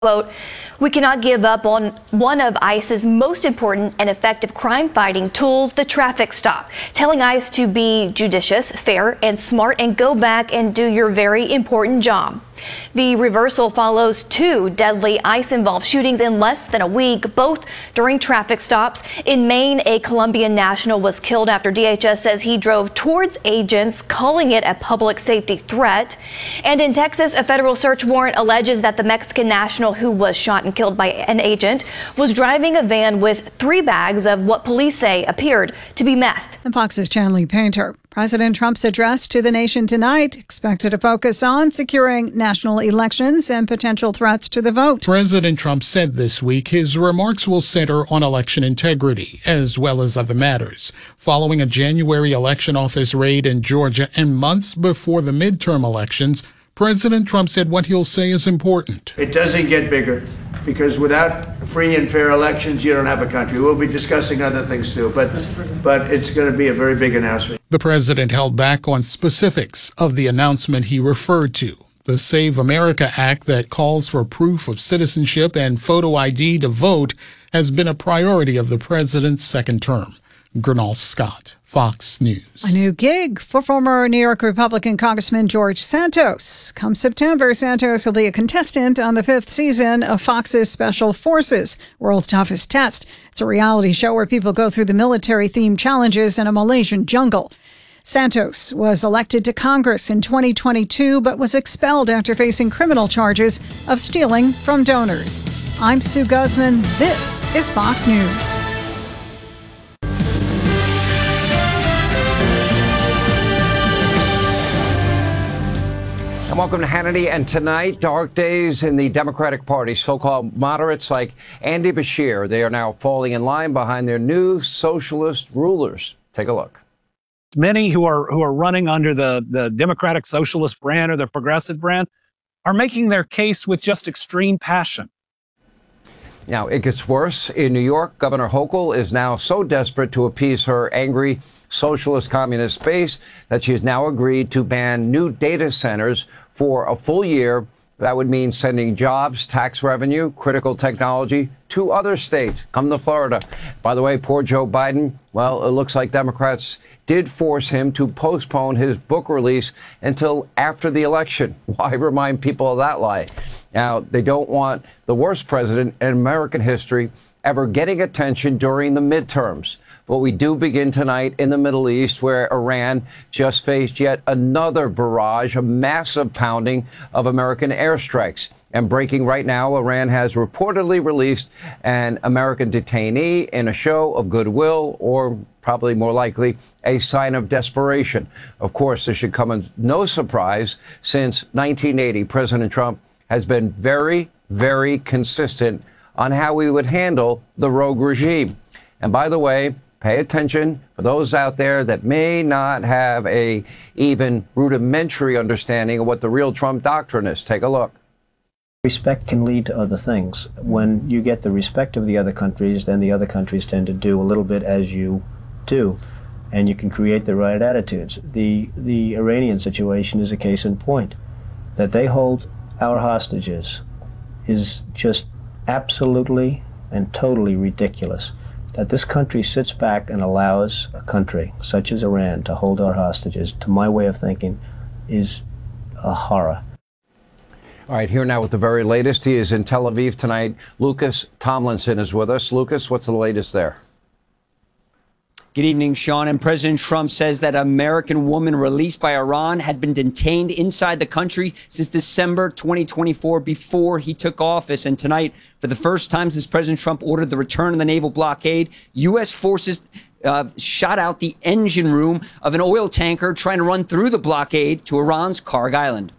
Quote, "We cannot give up on one of ICE's most important and effective crime-fighting tools, the traffic stop, telling ICE to be judicious, fair, and smart and go back and do your very important job." The reversal follows two deadly ICE-involved shootings in less than a week, both during traffic stops. In Maine, a Colombian national was killed after DHS says he drove towards agents, calling it a public safety threat. And in Texas, a federal search warrant alleges that the Mexican national who was shot and killed by an agent was driving a van with 3 bags of what police say appeared to be meth. And Fox's Chanley Painter. President Trump's address to the nation tonight expected to focus on securing national elections and potential threats to the vote. President Trump said this week his remarks will center on election integrity as well as other matters. Following a January election office raid in Georgia and months before the midterm elections, President Trump said what he'll say is important. It doesn't get bigger, because without free and fair elections, you don't have a country. We'll be discussing other things too, but it's going to be a very big announcement. The president held back on specifics of the announcement he referred to. The Save America Act that calls for proof of citizenship and photo ID to vote has been a priority of the president's second term. Gernal Scott, Fox News. A new gig for former New York Republican Congressman George Santos. Come September, Santos will be a contestant on the 5th season of Fox's Special Forces, World's Toughest Test. It's a reality show where people go through the military-themed challenges in a Malaysian jungle. Santos was elected to Congress in 2022, but was expelled after facing criminal charges of stealing from donors. I'm Sue Guzman. This is Fox News. And welcome to Hannity. And tonight, dark days in the Democratic Party. So-called moderates like Andy Beshear, they are now falling in line behind their new socialist rulers. Take a look. Many who are running under the Democratic Socialist brand or the Progressive brand are making their case with just extreme passion. Now, it gets worse. In New York, Governor Hochul is now so desperate to appease her angry socialist communist base that she has now agreed to ban new data centers for a full year. That would mean sending jobs, tax revenue, critical technology to other states. Come to Florida. By the way, poor Joe Biden, well, it looks like Democrats did force him to postpone his book release until after the election. Why remind people of that lie? Now, they don't want the worst president in American history ever getting attention during the midterms. But we do begin tonight in the Middle East, where Iran just faced yet another barrage, a massive pounding of American airstrikes. And breaking right now, Iran has reportedly released an American detainee in a show of goodwill, or probably more likely a sign of desperation. Of course, this should come as no surprise. Since 1980, President Trump has been very, very consistent on how we would handle the rogue regime. And by the way, pay attention for those out there that may not have a even rudimentary understanding of what the real Trump doctrine is. Take a look. Respect can lead to other things. When you get the respect of the other countries, then the other countries tend to do a little bit as you do, and you can create the right attitudes. The Iranian situation is a case in point. That they hold our hostages is just absolutely and totally ridiculous. That this country sits back and allows a country such as Iran to hold our hostages, to my way of thinking, is a horror. All right, here now with the very latest. He is in Tel Aviv tonight. Lucas Tomlinson is with us. Lucas, what's the latest there? Good evening, Sean. And President Trump says that American woman released by Iran had been detained inside the country since December 2024, before he took office. And tonight, for the first time since President Trump ordered the return of the naval blockade, U.S. forces shot out the engine room of an oil tanker trying to run through the blockade to Iran's Karg Island.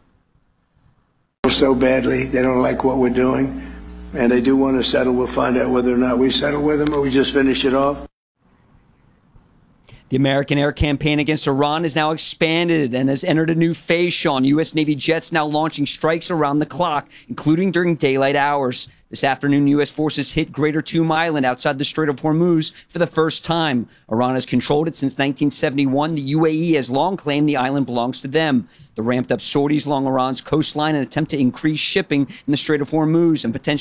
So badly, they don't like what we're doing, and they do want to settle. We'll find out whether or not we settle with them or we just finish it off. The American air campaign against Iran is now expanded and has entered a new phase, Sean. U.S. Navy jets now launching strikes around the clock, including during daylight hours. This afternoon, U.S. forces hit Greater Toom Island outside the Strait of Hormuz for the first time. Iran has controlled it since 1971. The UAE has long claimed the island belongs to them. The ramped-up sorties along Iran's coastline attempt to increase shipping in the Strait of Hormuz and potentially